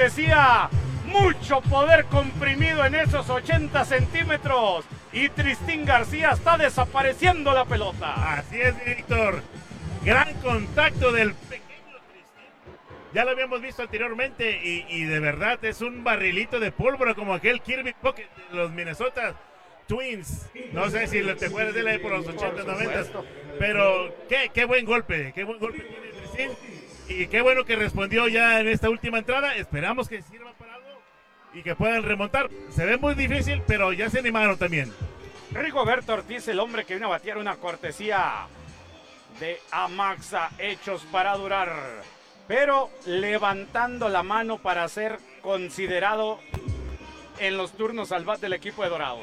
decía, mucho poder comprimido en esos 80 centímetros. Y Tristín García está desapareciendo la pelota. Así es, Víctor. Gran contacto del pequeño Tristín. Ya lo habíamos visto anteriormente y de verdad es un barrilito de pólvora como aquel Kirby Pocket de los Minnesota Twins. No sé si te acuerdas de él por los 80, 90. Pero qué buen golpe tiene Tristín. Y qué bueno que respondió ya en esta última entrada. Esperamos que sirva para algo y que puedan remontar. Se ve muy difícil, pero ya se animaron también. Rigoberto Ortiz, el hombre que vino a batear una cortesía de Amaxa, hechos para durar, pero levantando la mano para ser considerado en los turnos al bat del equipo de Dorados.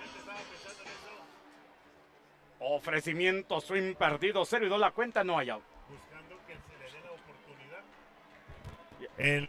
Ofrecimiento, swing perdido, 0-2 la cuenta, no hay out. Buscando que se le dé la oportunidad. El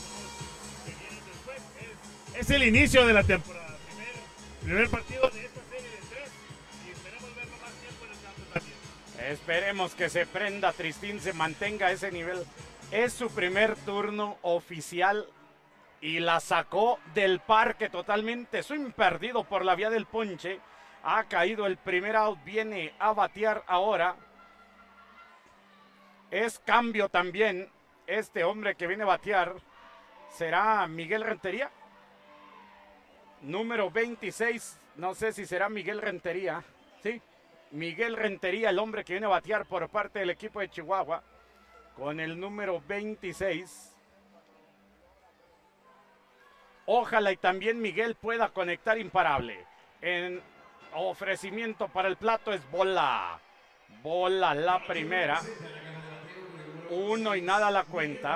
es el inicio de la temporada. Primer partido de esta serie de 3 y esperemos verlo más tiempo en el campo también. Esperemos que se prenda Tristín, se mantenga a ese nivel. Es su primer turno oficial y la sacó del parque totalmente. Swing perdido por la vía del ponche. Ha caído el primer out, viene a batear ahora. Es cambio también. Este hombre que viene a batear será Miguel Rentería. Número 26, no sé si será Miguel Rentería. Sí, Miguel Rentería, el hombre que viene a batear por parte del equipo de Chihuahua. Con el número 26. Ojalá y también Miguel pueda conectar imparable. En ofrecimiento para el plato es bola. Bola la primera. 1-0 la cuenta.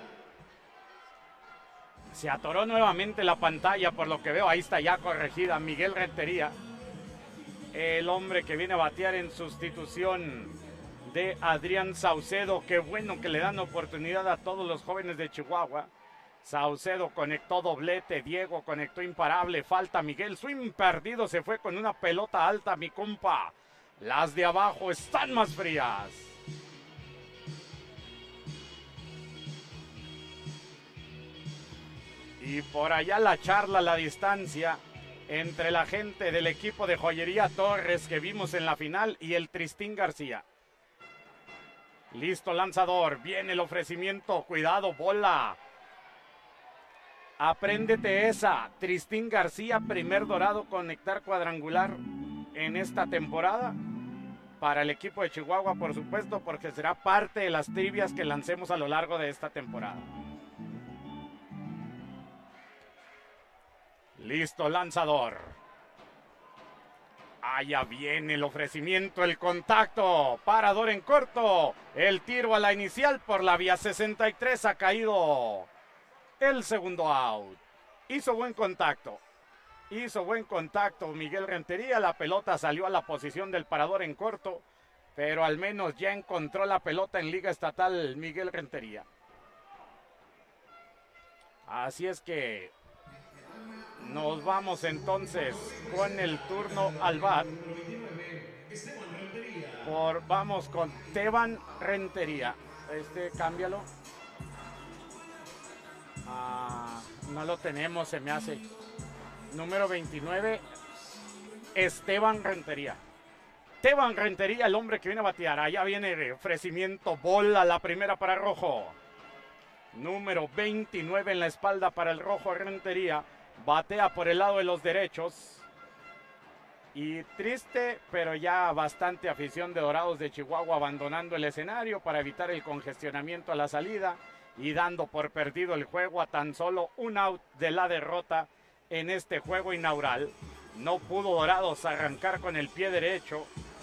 Se atoró nuevamente la pantalla por lo que veo. Ahí está ya corregida Miguel Rentería. El hombre que viene a batear en sustitución de Adrián Saucedo. Qué bueno que le dan oportunidad a todos los jóvenes de Chihuahua. Saucedo conectó doblete, Diego conectó imparable, falta Miguel, swing perdido, se fue con una pelota alta mi compa. Las de abajo están más frías. Y por allá la charla, la distancia entre la gente del equipo de Joyería Torres que vimos en la final y el Tristín García. Listo lanzador, viene el ofrecimiento, cuidado, bola. Apréndete esa. Tristín García, primer dorado conectar cuadrangular en esta temporada. Para el equipo de Chihuahua, por supuesto, porque será parte de las trivias que lancemos a lo largo de esta temporada. Listo, lanzador. Allá viene el ofrecimiento, el contacto. Parador en corto. El tiro a la inicial por la vía 63 ha caído. El segundo out. Hizo buen contacto. Miguel Rentería. La pelota salió a la posición del parador en corto. Pero al menos ya encontró la pelota en Liga Estatal Miguel Rentería. Así es que nos vamos entonces con el turno al bat. Vamos con Teban Rentería. Cámbialo. No lo tenemos, se me hace. Número 29, Esteban Rentería. Teban Rentería, el hombre que viene a batear. Allá viene el ofrecimiento, bola, la primera para Rojo. Número 29 en la espalda para el Rojo Rentería. Batea por el lado de los derechos. Y triste, pero ya bastante afición de Dorados de Chihuahua abandonando el escenario para evitar el congestionamiento a la salida. Y dando por perdido el juego a tan solo un out de la derrota en este juego inaugural. No pudo Dorados arrancar con el pie derecho.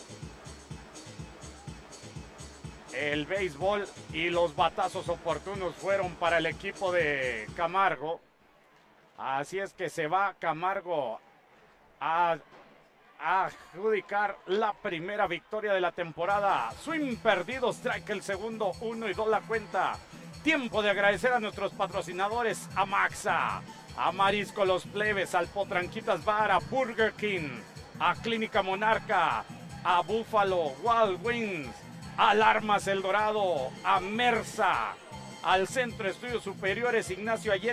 El béisbol y los batazos oportunos fueron para el equipo de Camargo. Así es que se va Camargo a adjudicar la primera victoria de la temporada. Swing perdido, strike el segundo, 1-2 la cuenta. Tiempo de agradecer a nuestros patrocinadores, a Maxa, a Marisco Los Plebes, al Potranquitas Bar, a Burger King, a Clínica Monarca, a Buffalo Wild Wings, a Alarmas El Dorado, a Mersa, al Centro de Estudios Superiores Ignacio Allende.